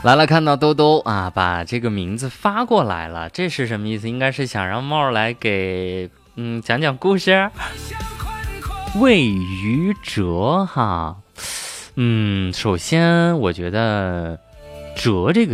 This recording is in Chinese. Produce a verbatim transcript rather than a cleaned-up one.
来了，看到兜兜啊，把这个名字发过来了，这是什么意思？应该是想让帽来给嗯讲讲故事。魏于哲哈，嗯，首先我觉得哲这个